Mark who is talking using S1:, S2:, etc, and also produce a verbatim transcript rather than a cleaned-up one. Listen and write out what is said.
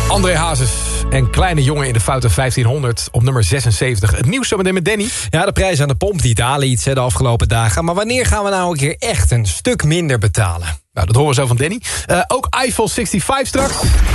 S1: André Hazes en Kleine Jongen in de Foute vijftienhonderd op nummer zesenzeventig. Het nieuws zometeen met Danny.
S2: Ja, de prijs aan de pomp die dalen iets hè, de afgelopen dagen. Maar wanneer gaan we nou een keer echt een stuk minder betalen?
S1: Nou, dat horen we zo van Danny. Uh, ook iPhone vijfenzestig straks.